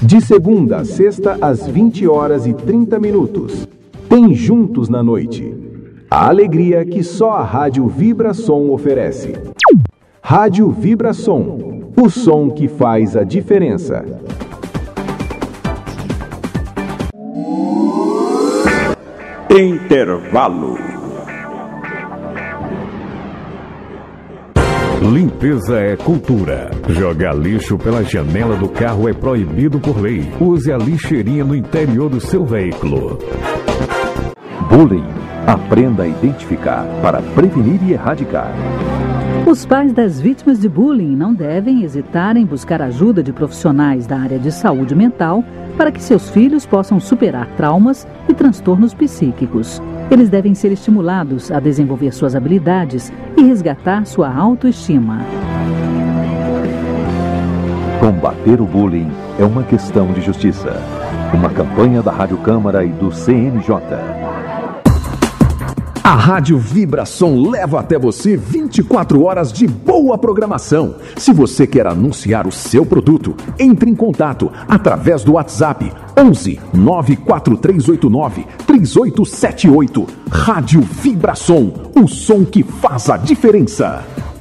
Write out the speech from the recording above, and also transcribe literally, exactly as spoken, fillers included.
De segunda a sexta, às vinte horas e trinta minutos. Tem Juntos na Noite. A alegria que só a Rádio Vibração oferece. Rádio Vibração, o som que faz a diferença. Intervalo. Limpeza é cultura. Jogar lixo pela janela do carro é proibido por lei. Use a lixeirinha no interior do seu veículo. Bullying. Aprenda a identificar para prevenir e erradicar. Os pais das vítimas de bullying não devem hesitar em buscar ajuda de profissionais da área de saúde mental para que seus filhos possam superar traumas e transtornos psíquicos. Eles devem ser estimulados a desenvolver suas habilidades e resgatar sua autoestima. Combater o bullying é uma questão de justiça. Uma campanha da Rádio Câmara e do C N J. A Rádio Vibração leva até você vinte e quatro horas de boa programação. Se você quer anunciar o seu produto, entre em contato através do WhatsApp onze nove quatro três oito nove três oito sete oito. Rádio Vibração, o som que faz a diferença.